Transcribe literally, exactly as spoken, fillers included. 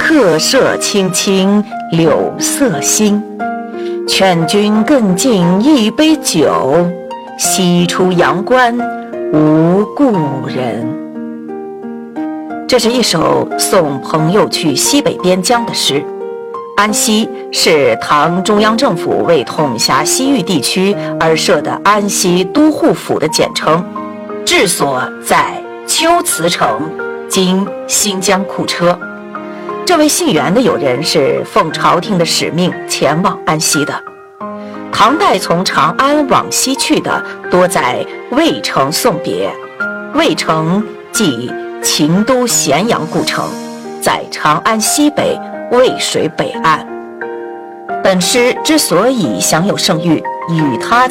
客舍青青柳色新。劝君更尽一杯酒，西出阳关无故人。这是一首送朋友去西北边疆的诗。安西是唐中央政府为统辖西域地区而设的安西都护府的简称，治所在龟兹城，今新疆库车。这位姓袁的友人是奉朝廷的使命前往安西的。唐代从长安往西去的多在渭城送别，渭城即秦都咸阳故城，在长安西北渭水北岸。本诗之所以享有盛誉，与他